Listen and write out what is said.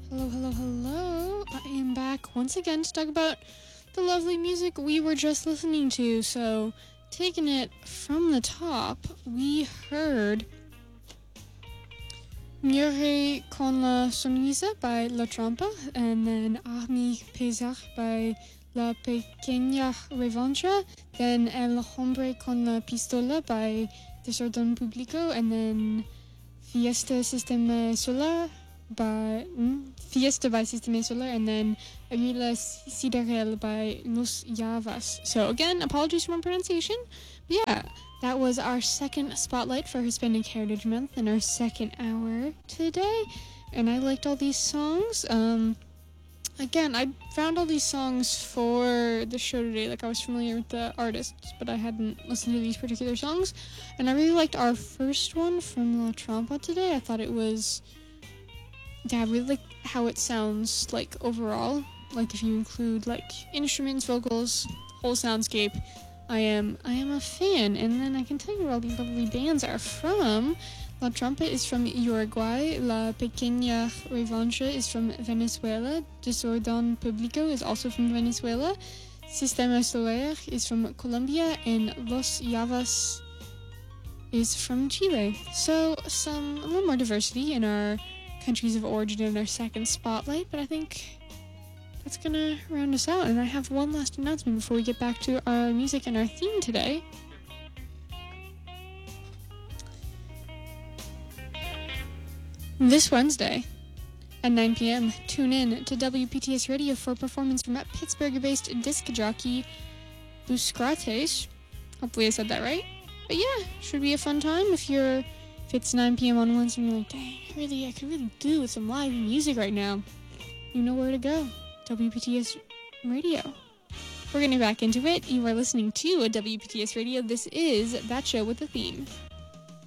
Hello, hello, hello. I am back once again to talk about the lovely music we were just listening to. So, taking it from the top, we heard Muere con la Sonrisa by La Trampa, and then A mi pesar by La Pequeña Revancha, then El Hombre con la Pistola by Desorden Público, and then Fiesta by Sistema Solar, and then Aguila Siderel by Los Llavas. So again, apologies for my pronunciation, but yeah, that was our second spotlight for Hispanic Heritage Month in our second hour today, and I liked all these songs. Again, I found all these songs for the show today. Like, I was familiar with the artists, but I hadn't listened to these particular songs. And I really liked our first one from La Trampa today. I thought it was... Yeah, I really like how it sounds, like, overall. Like, if you include, like, instruments, vocals, whole soundscape, I am a fan. And then I can tell you where all these lovely bands are from. La Trampa is from Uruguay, La Pequeña Revancha is from Venezuela, Desorden Público is also from Venezuela, Sistema Solar is from Colombia, and Los Llavas is from Chile. So a little more diversity in our countries of origin in our second spotlight, but I think that's gonna round us out. And I have one last announcement before we get back to our music and our theme today. This Wednesday at 9 p.m., tune in to WPTS Radio for a performance from Pittsburgh-based disc jockey Buscrates. Hopefully I said that right. But yeah, should be a fun time if it's 9 p.m. on Wednesday and you're like, dang, I could really do with some live music right now. You know where to go. WPTS Radio. We're getting back into it. You are listening to WPTS Radio. This is That Show with a Theme.